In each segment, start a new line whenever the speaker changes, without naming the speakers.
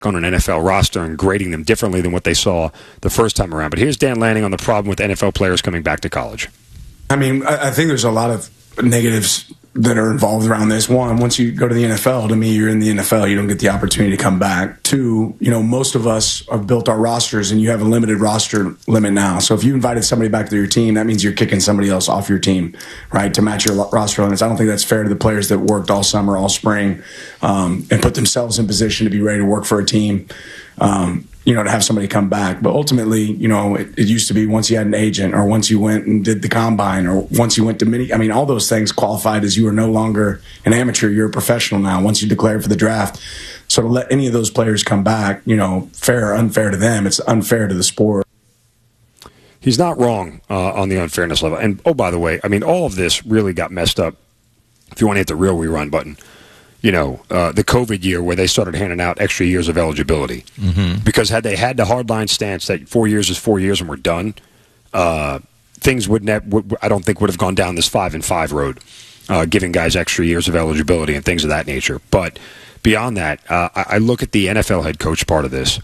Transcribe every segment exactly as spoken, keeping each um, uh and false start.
on an N F L roster and grading them differently than what they saw the first time around. But here's Dan Lanning on the problem with N F L players coming back to college.
I mean, I think there's a lot of negatives that are involved around this. One, once you go to the N F L, to me, you're in the N F L. You don't get the opportunity to come back. Two, you know, most of us have built our rosters, and you have a limited roster limit now. So if you invited somebody back to your team, that means you're kicking somebody else off your team, right, to match your roster limits. I don't think that's fair to the players that worked all summer, all spring, um, and put themselves in position to be ready to work for a team. Um, you know, to have somebody come back. But ultimately, you know, it, it used to be once you had an agent or once you went and did the combine or once you went to mini, I mean, all those things qualified as you are no longer an amateur, you're a professional now once you declared for the draft. So to let any of those players come back, you know, fair or unfair to them, it's unfair to the sport.
He's not wrong uh, on the unfairness level. And, oh, by the way, I mean, all of this really got messed up. If you want to hit the real rerun button, you know, uh, the COVID year where they started handing out extra years of eligibility. Mm-hmm. Because had they had the hardline stance that four years is four years and we're done, uh, things would ne- w- I don't think would have gone down this five and five road, uh, giving guys extra years of eligibility and things of that nature. But beyond that, uh, I-, I look at the N F L head coach part of this.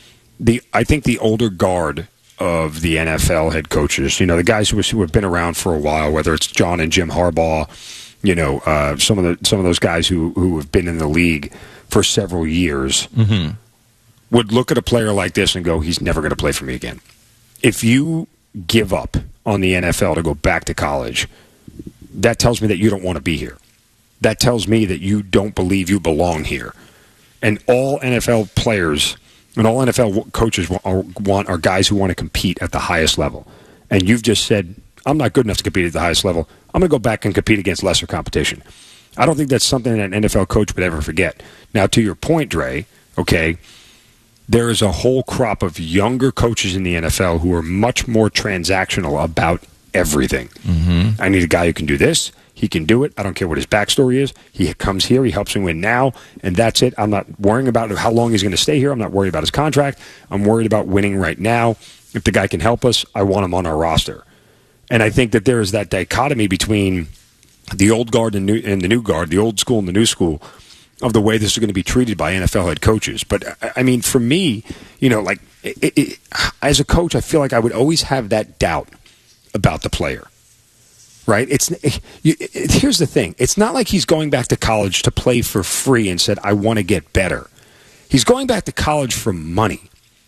The I think the older guard of the N F L head coaches, you know, the guys who, who have been around for a while, whether it's John and Jim Harbaugh, you know, uh, some of the some of those guys who, who have been in the league for several years mm-hmm. would look at a player like this and go, he's never going to play for me again. If you give up on the N F L to go back to college, that tells me that you don't want to be here. That tells me that you don't believe you belong here. And all N F L players and all N F L coaches want are guys who want to compete at the highest level. And you've just said, I'm not good enough to compete at the highest level. I'm going to go back and compete against lesser competition. I don't think that's something that an N F L coach would ever forget. Now, to your point, Dre, okay, there is a whole crop of younger coaches in the N F L who are much more transactional about everything. Mm-hmm. I need a guy who can do this. He can do it. I don't care what his backstory is. He comes here. He helps me win now, and that's it. I'm not worrying about how long he's going to stay here. I'm not worried about his contract. I'm worried about winning right now. If the guy can help us, I want him on our roster. And I think that there is that dichotomy between the old guard and, new, and the new guard, the old school and the new school, of the way this is going to be treated by N F L head coaches. But, I mean, for me, you know, like, it, it, as a coach, I feel like I would always have that doubt about the player, right? It's it, it, Here's the thing. It's not like he's going back to college to play for free and said, I want to get better. He's going back to college for money.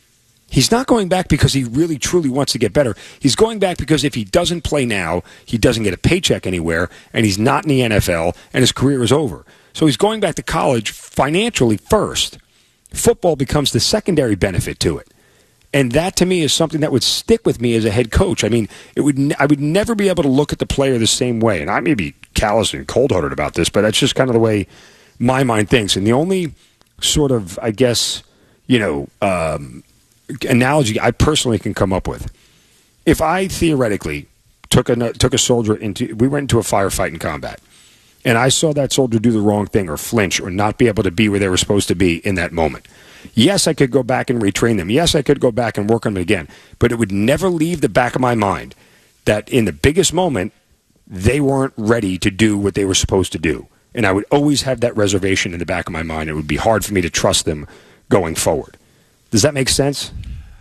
He's not going back because he really, truly wants to get better. He's going back because if he doesn't play now, he doesn't get a paycheck anywhere, and he's not in the N F L, and his career is over. So he's going back to college financially first. Football becomes the secondary benefit to it. And that, to me, is something that would stick with me as a head coach. I mean, it would. Ne- I would never be able to look at the player the same way. And I may be callous and cold-hearted about this, but that's just kind of the way my mind thinks. And the only sort of, I guess, you know, um, analogy I personally can come up with, if I theoretically took a took a soldier into, we went into a firefight in combat, and I saw that soldier do the wrong thing or flinch or not be able to be where they were supposed to be in that moment. Yes, I could go back and retrain them. Yes, I could go back and work on them again, but it would never leave the back of my mind that in the biggest moment they weren't ready to do what they were supposed to do, and I would always have that reservation in the back of my mind. It would be hard for me to trust them going forward. Does that make sense?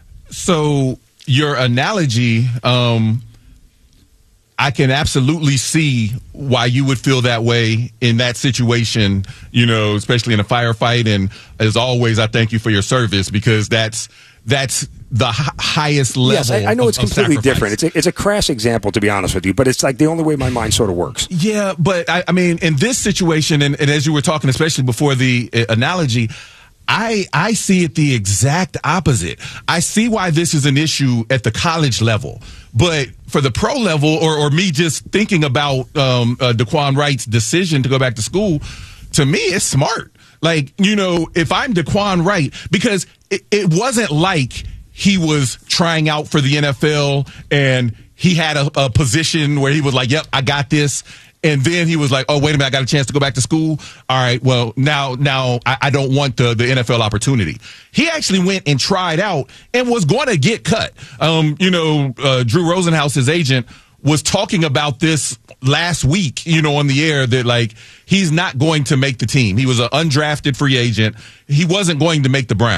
So your analogy, um, I can absolutely see why you would feel that way in that situation, you know, especially in a firefight. And as always, I thank you for your service, because that's that's the h- highest level.
Yes, I, I know
of,
it's completely different. It's a, it's a crass example, to be honest with you, but it's like the only way my mind sort of works.
Yeah, but I, I mean, in this situation, and, and as you were talking, especially before the uh, analogy, I, I see it the exact opposite. I see why this is an issue at the college level, but for the pro level, or, or me just thinking about um, uh, Daquan Wright's decision to go back to school, to me, it's smart. Like, you know, if I'm Daquan Wright, because it, it wasn't like he was trying out for the N F L and he had a, a position where he was like, yep, I got this. And then he was like, oh, wait a minute, I got a chance to go back to school. All right, well, now now I, I don't want the, the N F L opportunity. He actually went and tried out and was going to get cut. Um, you know, uh, Drew Rosenhaus, his agent, was talking about this last week, you know, on the air that, like, he's not going to make the team. He was an undrafted free agent. He wasn't going to make the Browns.